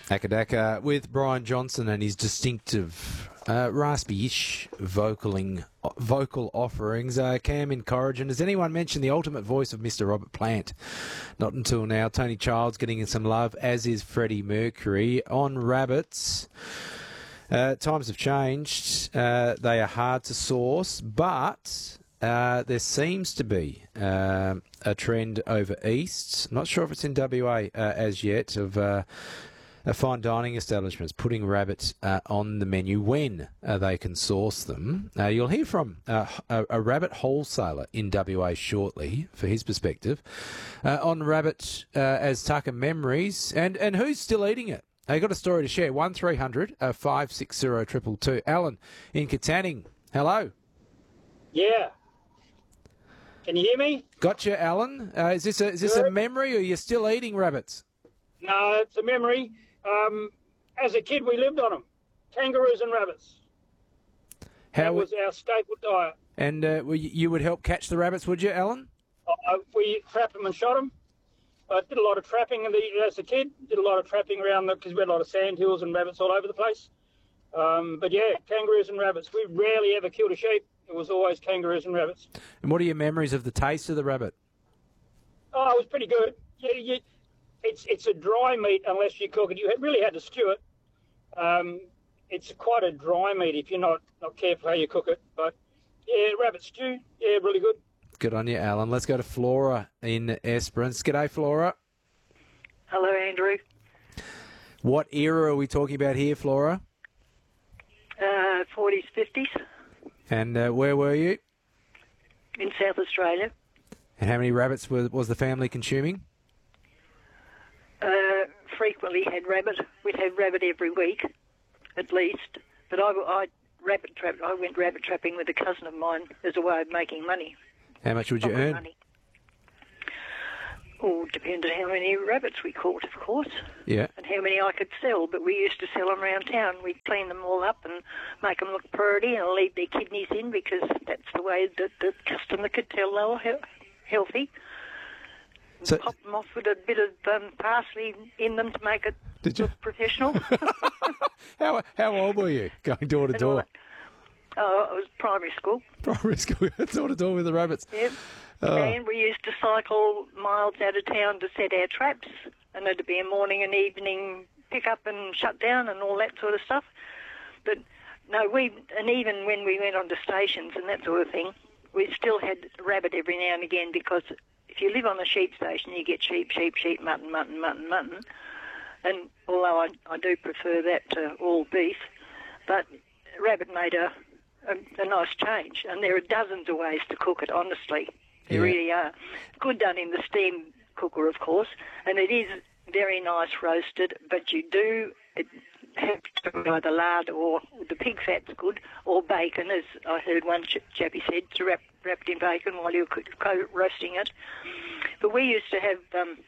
Akadaka with Brian Johnson and his distinctive raspy-ish vocal offerings. Cam in Corrigan. Has anyone mentioned the ultimate voice of Mr. Robert Plant? Not until now. Tony Childs getting in some love, as is Freddie Mercury. On Rabbits, times have changed. They are hard to source, but there seems to be a trend over east. Not sure if it's in WA as yet, of fine dining establishments putting rabbits on the menu when they can source them. You'll hear from a rabbit wholesaler in WA shortly for his perspective on rabbit as Tucker memories and who's still eating it. They got a story to share. 1300 560 222. Alan in Katanning. Hello. Yeah. Can you hear me? Gotcha, Alan. Is this a memory, or you're still eating rabbits? No, it's a memory. As a kid, we lived on them. Kangaroos and rabbits. That was our staple diet. And you would help catch the rabbits, would you, Alan? We trapped them and shot them. I did a lot of trapping as a kid. Did a lot of trapping around because we had a lot of sand hills and rabbits all over the place. But yeah, kangaroos and rabbits. We rarely ever killed a sheep. It was always kangaroos and rabbits. And what are your memories of the taste of the rabbit? Oh, it was pretty good. Yeah, it's a dry meat unless you cook it. You really had to stew it. It's quite a dry meat if you're not careful how you cook it. But yeah, rabbit stew, yeah, really good. Good on you, Alan. Let's go to Flora in Esperance. G'day, Flora. Hello, Andrew. What era are we talking about here, Flora? 40s, 50s. And where were you? In South Australia. And how many rabbits was the family consuming? Frequently had rabbit. We'd have rabbit every week, at least. But I went rabbit trapping with a cousin of mine as a way of making money. How much would you earn? Money. Oh, depended how many rabbits we caught, of course. Yeah. And how many I could sell. But we used to sell them around town. We'd clean them all up and make them look pretty and leave their kidneys in because that's the way that the customer could tell they were healthy. So, pop them off with a bit of parsley in them to make it look professional. How old were you going door to door? Oh, it was primary school. Primary school, door to door with the rabbits. Yep. And we used to cycle miles out of town to set our traps, and it'd be a morning and evening pick up and shut down and all that sort of stuff. But no, and even when we went on to stations and that sort of thing, we still had rabbit every now and again because if you live on a sheep station, you get sheep, mutton. And although I do prefer that to all beef, but rabbit made a nice change. And there are dozens of ways to cook it, honestly. There really are. Good done in the steam cooker, of course, and it is very nice roasted, but you do have to put either lard or the pig fat's good, or bacon, as I heard one chappie said, to wrap it in bacon while you're roasting it. But we used to have,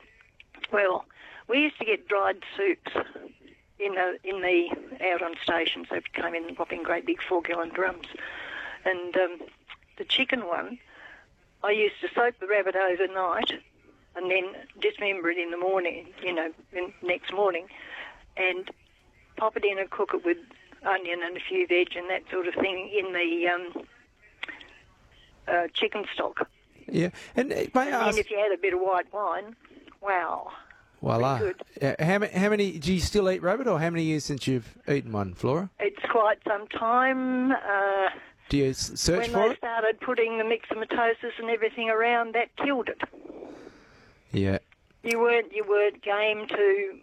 we used to get dried soups out on stations. They came in whopping great big 4-gallon drums. And the chicken one, I used to soak the rabbit overnight and then dismember it in the morning, next morning, and pop it in and cook it with onion and a few veg and that sort of thing in the chicken stock. Yeah, and may I ask, if you had a bit of white wine, wow. Voila. How many, do you still eat rabbit, or how many years since you've eaten one, Flora? It's quite some time. Do you search for it? When they started putting the myxomatosis and everything around, that killed it. Yeah. You weren't game to,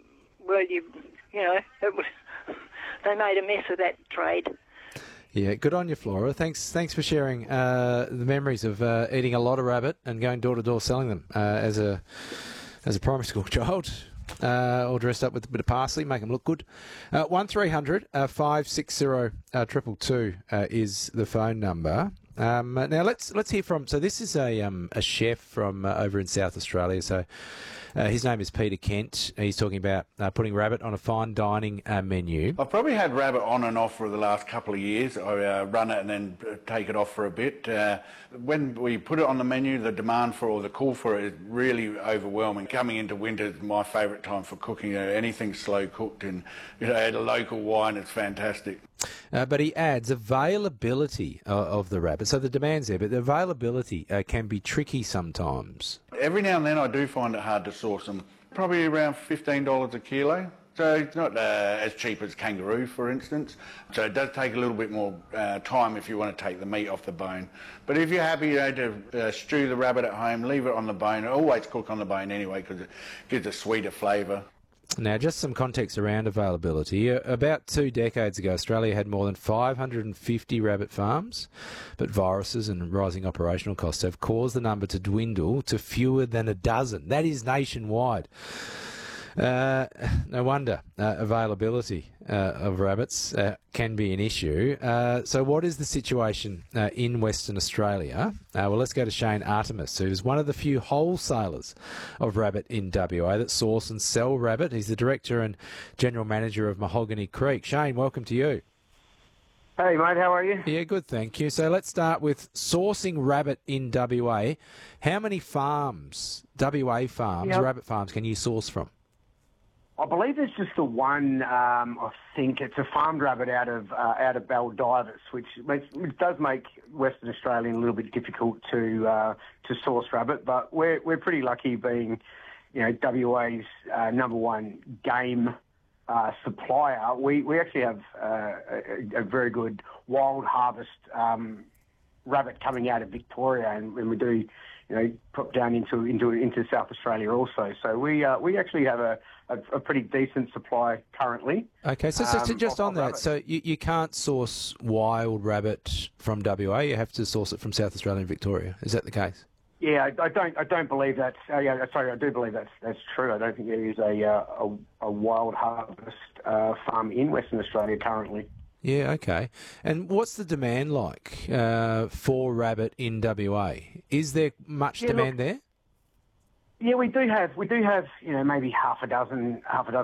they made a mess of that trade. Yeah, good on you, Flora. Thanks for sharing the memories of eating a lot of rabbit and going door to door selling them as a primary school child. All dressed up with a bit of parsley, make them look good. 1300 560 222 is the phone number. Now let's hear from. So this is a chef from over in South Australia. So His name is Peter Kent. He's talking about putting rabbit on a fine dining menu. I've probably had rabbit on and off for the last couple of years. I run it and then take it off for a bit. When we put it on the menu, the demand for or the call for it is really overwhelming. Coming into winter is my favourite time for cooking. Anything slow cooked and add a local wine, it's fantastic. But he adds availability of the rabbit. So the demand's there, but the availability can be tricky sometimes. Every now and then I do find it hard to source them. Probably around $15 a kilo. So it's not as cheap as kangaroo, for instance. So it does take a little bit more time if you want to take the meat off the bone. But if you're happy to stew the rabbit at home, leave it on the bone. Always cook on the bone anyway because it gives a sweeter flavour. Now, just some context around availability. About 2 decades ago, Australia had more than 550 rabbit farms, but viruses and rising operational costs have caused the number to dwindle to fewer than a dozen. That is nationwide. No wonder availability of rabbits can be an issue. So what is the situation in Western Australia? Well, let's go to Shane Artemis, who's one of the few wholesalers of rabbit in WA that source and sell rabbit. He's the Director and General Manager of Mahogany Creek. Shane, welcome to you. Hey, mate, how are you? Yeah, good, thank you. So let's start with sourcing rabbit in WA. How many farms, WA farms, rabbit farms, can you source from? I believe there's just the one. I think it's a farmed rabbit out of Baldivis, which does make Western Australia a little bit difficult to source rabbit. But we're pretty lucky, being WA's number one game supplier. We actually have a very good wild harvest rabbit coming out of Victoria, and we do pop down into South Australia also. So we actually have a pretty decent supply currently. Okay, so just on that, rabbit. So you can't source wild rabbit from WA. You have to source it from South Australia and Victoria. Is that the case? Yeah, I don't believe that's. I do believe that's true. I don't think there is a wild harvest farm in Western Australia currently. Yeah, okay. And what's the demand like for rabbit in WA? Is there much demand there? Yeah, we do have maybe half a dozen,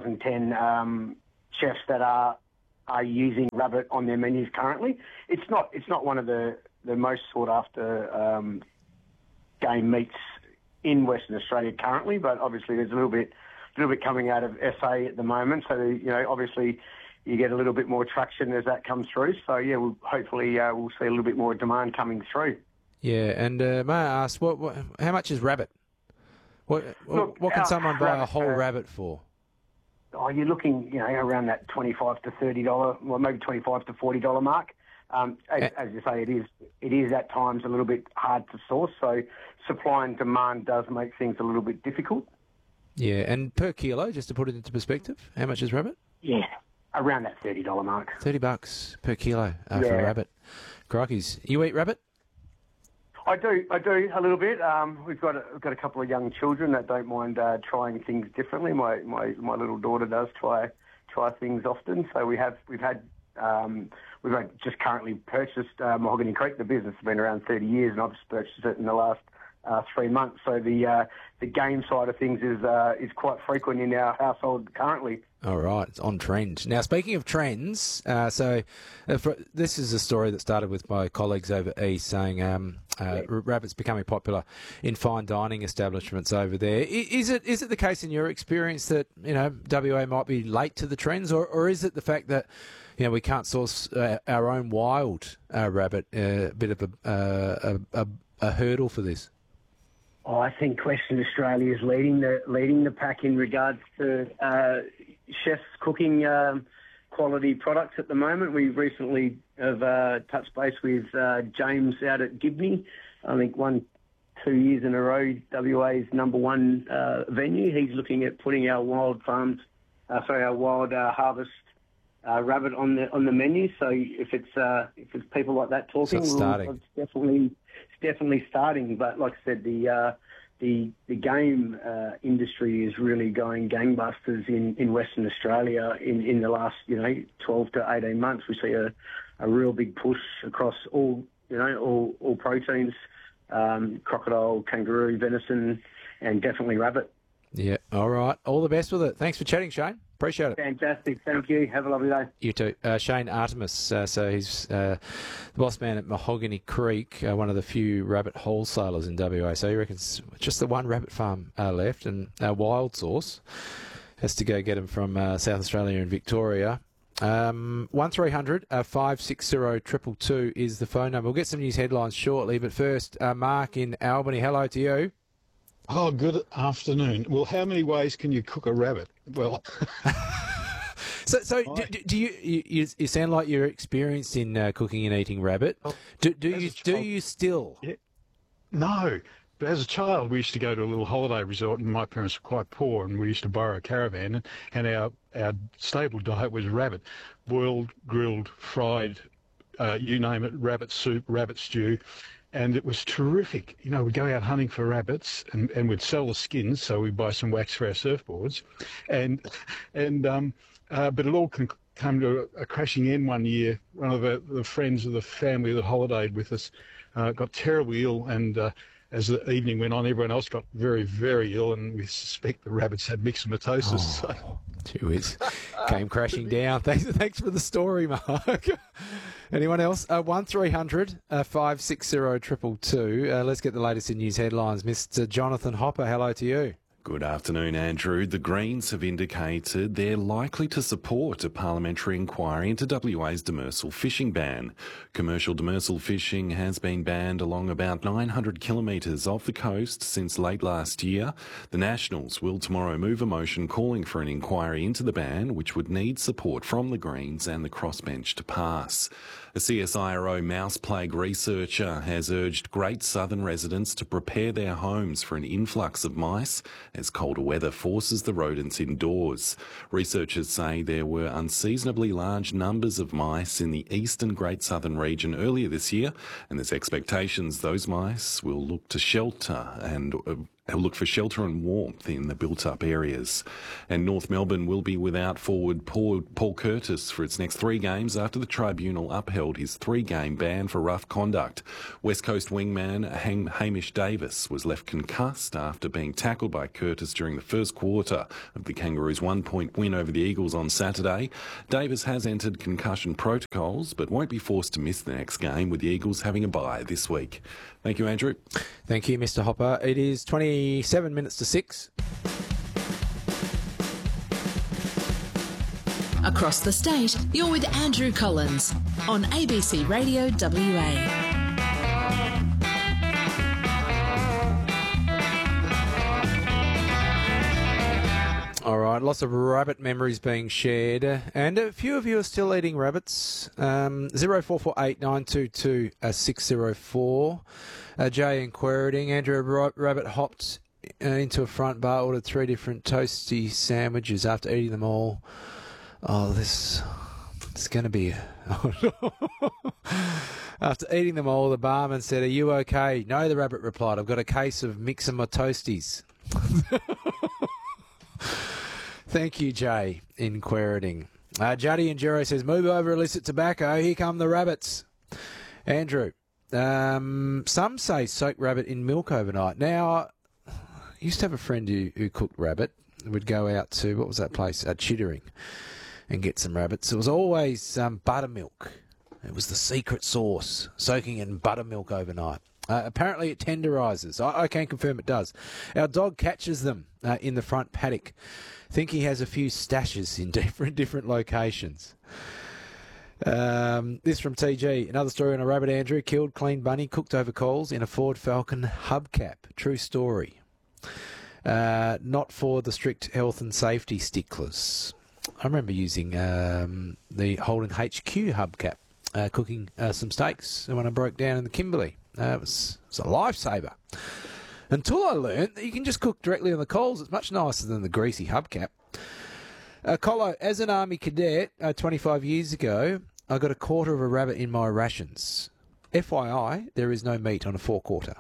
10 chefs that are using rabbit on their menus currently. It's not one of the most sought after game meats in Western Australia currently, but obviously there's a little bit coming out of SA at the moment. So obviously you get a little bit more traction as that comes through. So yeah, we'll see a little bit more demand coming through. Yeah, and may I ask, how much is rabbit? What can someone buy a whole rabbit for? Oh, you're looking, around that $25 to $30, well, maybe $25 to $40 mark. As you say, it is at times a little bit hard to source. So supply and demand does make things a little bit difficult. Yeah, and per kilo, just to put it into perspective, how much is rabbit? Yeah, around that $30 mark. $30 per kilo for a rabbit. Crikeys, you eat rabbit? I do a little bit. We've got a couple of young children that don't mind trying things differently. My little daughter does try things often. So we've just currently purchased Mahogany Creek. The business has been around 30 years, and I've just purchased it in the last 3 months. So the game side of things is quite frequent in our household currently. All right, it's on trend. Now, speaking of trends, this is a story that started with my colleagues over east saying rabbit's becoming popular in fine dining establishments over there. Is it the case in your experience that WA might be late to the trends, or is it the fact that we can't source our own wild rabbit a bit of a hurdle for this? Oh, I think Western Australia is leading the pack in regards to chefs cooking quality products at the moment. We recently have touched base with James out at Gibney. I think 1-2 years in a row, WA's number one venue. He's looking at putting our wild harvest rabbit on the menu. So if it's people like that talking, it's definitely starting. But like I said, the game industry is really going gangbusters in Western Australia in the last 12 to 18 months. We see a real big push across all proteins, crocodile, kangaroo, venison, and definitely rabbit. Yeah. All right. All the best with it. Thanks for chatting, Shane. Appreciate it. Fantastic. Thank you. Have a lovely day. You too. Shane Artemis. So he's the boss man at Mahogany Creek, one of the few rabbit wholesalers in WA. So he reckons just the one rabbit farm left, and Wild Source has to go get them from South Australia and Victoria. 1300 560 222 is the phone number. We'll get some news headlines shortly, but first, Mark in Albany. Hello to you. Oh, good afternoon. Well, how many ways can you cook a rabbit? Well, so do you sound like you're experienced in cooking and eating rabbit? Do you still? Yeah, no. But as a child, we used to go to a little holiday resort, and my parents were quite poor, and we used to borrow a caravan, and our staple diet was rabbit, boiled, grilled, fried, you name it, rabbit soup, rabbit stew, and it was terrific. You know, we'd go out hunting for rabbits, and we'd sell the skins, so we'd buy some wax for our surfboards, but it all came to a crashing end one year. One of the friends of the family that holidayed with us got terribly ill, and as the evening went on, everyone else got very, very ill, and we suspect the rabbits had myxomatosis. Gee whiz. Came crashing down. Thanks for the story, Mark. Anyone else? 1300 560 222. Let's get the latest in news headlines. Mr. Jonathan Hopper, hello to you. Good afternoon, Andrew. The Greens have indicated they're likely to support a parliamentary inquiry into WA's demersal fishing ban. Commercial demersal fishing has been banned along about 900 kilometres off the coast since late last year. The Nationals will tomorrow move a motion calling for an inquiry into the ban, which would need support from the Greens and the crossbench to pass. A CSIRO mouse plague researcher has urged Great Southern residents to prepare their homes for an influx of mice as colder weather forces the rodents indoors. Researchers say there were unseasonably large numbers of mice in the eastern Great Southern region earlier this year, and there's expectations those mice will look for shelter and warmth in the built-up areas. And North Melbourne will be without forward Paul Curtis for its next 3 games after the tribunal upheld his 3-game ban for rough conduct. West Coast wingman Hamish Davis was left concussed after being tackled by Curtis during the first quarter of the Kangaroos' 1-point win over the Eagles on Saturday. Davis has entered concussion protocols but won't be forced to miss the next game, with the Eagles having a bye this week. Thank you, Andrew. Thank you, Mr. Hopper. It is 27 minutes to 6. Across the state, you're with Andrew Collins on ABC Radio WA. All right, lots of rabbit memories being shared, and a few of you are still eating rabbits. 0448 922 604. Jay in Quairading. Andrew Rabbit hopped into a front bar, ordered 3 different toasty sandwiches after eating them all. Oh, it's going to be... After eating them all, the barman said, "Are you okay?" "No," the rabbit replied. "I've got a case of Myxomatosis." Thank you, Jay in Quairading. Juddy in Jero says, "Move over illicit tobacco. Here come the rabbits." Andrew, some say soak rabbit in milk overnight. Now, I used to have a friend who cooked rabbit. We'd go out to, what was that place? Chittering, and get some rabbits. It was always buttermilk. It was the secret sauce, soaking in buttermilk overnight. Apparently it tenderises. I can confirm it does. Our dog catches them in the front paddock. Think he has a few stashes in different locations. This from TG. Another story on a rabbit, Andrew. Killed, clean bunny, cooked over coals in a Ford Falcon hubcap. True story. Not for the strict health and safety sticklers. I remember using the Holden HQ hubcap, cooking some steaks when I broke down in the Kimberley. It was a lifesaver. Until I learned that you can just cook directly on the coals. It's much nicer than the greasy hubcap. Colo, as an Army cadet 25 years ago, I got a quarter of a rabbit in my rations. FYI, there is no meat on a 4-quarter.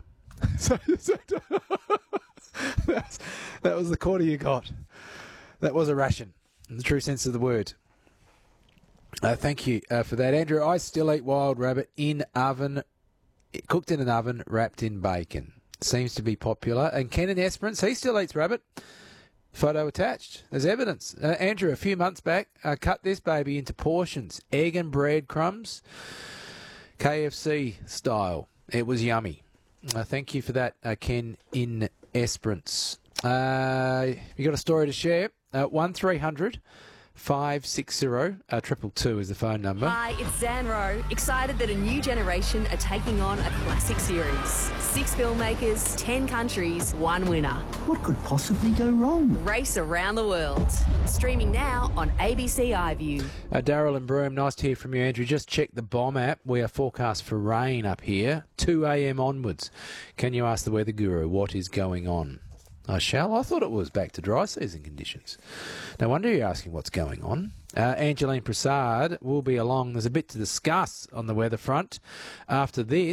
That was the quarter you got. That was a ration, in the true sense of the word. Thank you for that, Andrew. I still eat wild rabbit in oven, cooked in an oven, wrapped in bacon. Seems to be popular. And Ken in Esperance, he still eats rabbit. Photo attached. There's evidence. Andrew, a few months back, cut this baby into portions. Egg and breadcrumbs, KFC style. It was yummy. Thank you for that, Ken in Esperance. You got a story to share? 1300 560 222 is the phone number. Hi, it's Zan Rowe. Excited that a new generation are taking on a classic series. 6 filmmakers, 10 countries, 1 winner. What could possibly go wrong? Race around the world. Streaming now on ABC iView. Daryl and Broome, nice to hear from you, Andrew. Just check the BOM app. We are forecast for rain up here, 2 a.m. onwards. Can you ask the weather guru what is going on? I shall. I thought it was back to dry season conditions. No wonder you're asking what's going on. Angeline Prasad will be along. There's a bit to discuss on the weather front. After this,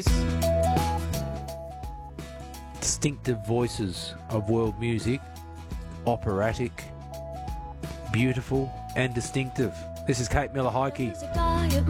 distinctive voices of world music, operatic, beautiful and distinctive. This is Kate Miller-Heidke.